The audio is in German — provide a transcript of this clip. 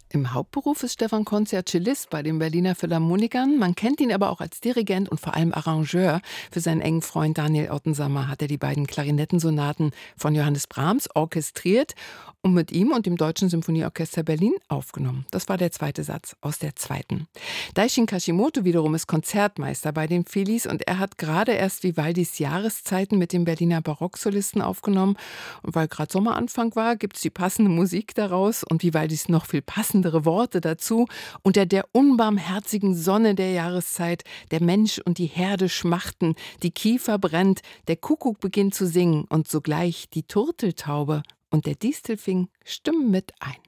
Im Hauptberuf ist Stefan Konz Cellist bei den Berliner Philharmonikern. Man kennt ihn aber auch als Dirigent und vor allem Arrangeur. Für seinen engen Freund Daniel Ottensammer hat er die beiden Klarinettensonaten von Johannes Brahms orchestriert und mit ihm und dem Deutschen Symphonieorchester Berlin aufgenommen. Das war der zweite Satz aus der zweiten. Daishin Kashimoto wiederum ist Konzertmeister bei den Phillies und er hat gerade erst Vivaldis Jahreszeiten mit dem Berliner Barocksolisten aufgenommen. Und weil gerade Sommeranfang war, gibt es die passende Musik daraus und Vivaldis noch viel passendere Worte dazu. Unter der unbarmherzigen Sonne der Jahreszeit, der Mensch und die Herde schmachten, die Kiefer brennt, der Kuckuck beginnt zu singen und sogleich die Turteltaube und der Distelfing stimmen mit ein.